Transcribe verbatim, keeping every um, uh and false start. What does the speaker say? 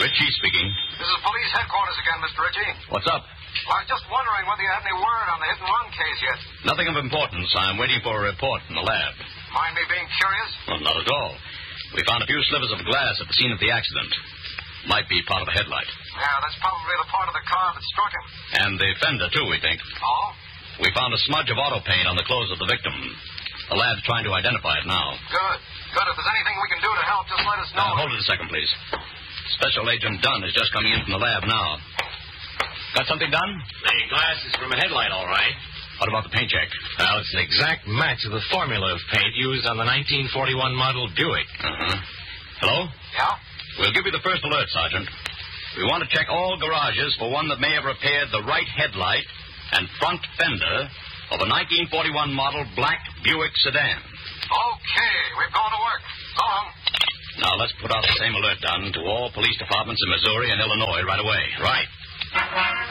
Ritchie speaking. This is police headquarters again, Mister Ritchie. What's up? Well, I was just wondering whether you had any word on the hit-and-run case yet. Nothing of importance. I'm waiting for a report from the lab. Mind me being curious? Well, not at all. We found a few slivers of glass at the scene of the accident. Might be part of a headlight. Yeah, that's probably the part of the car that struck him. And the fender, too, we think. Oh? We found a smudge of auto paint on the clothes of the victim. The lab's trying to identify it now. Good. Good. If there's anything we can do to help, just let us know. Uh, hold it a second, please. Special Agent Dunn is just coming in from the lab now. Got something done? The glass is from a headlight, all right. What about the paint check? Well, it's an exact match of the formula of paint used on the nineteen forty-one model Buick. Uh-huh. Hello? Yeah? We'll give you the first alert, Sergeant. We want to check all garages for one that may have repaired the right headlight and front fender of a nineteen forty-one model black Buick sedan. Okay, we've gone to work. So long. Now, let's put out the same alert, Dunn, to all police departments in Missouri and Illinois right away. Right.